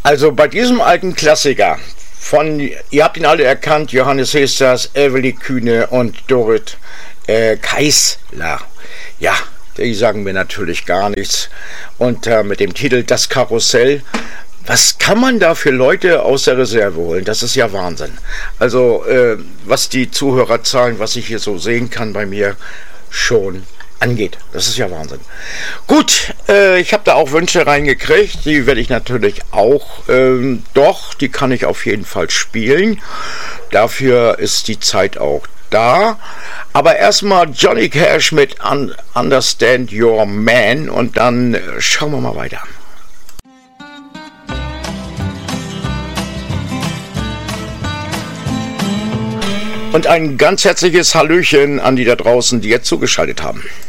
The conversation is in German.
Also bei diesem alten Klassiker ihr habt ihn alle erkannt, Johannes Hesters, Evely Kühne und Dorit Keisler. Ja, die sagen mir natürlich gar nichts. Und mit dem Titel Das Karussell. Was kann man da für Leute aus der Reserve holen? Das ist ja Wahnsinn. Also, was die Zuhörerzahlen, was ich hier so sehen kann bei mir, schon angeht. Das ist ja Wahnsinn. Gut, ich habe da auch Wünsche reingekriegt. Die werde ich natürlich auch, die kann ich auf jeden Fall spielen. Dafür ist die Zeit auch da. Aber erstmal Johnny Cash mit Understand Your Man und dann schauen wir mal weiter. Und ein ganz herzliches Hallöchen an die da draußen, die jetzt zugeschaltet haben.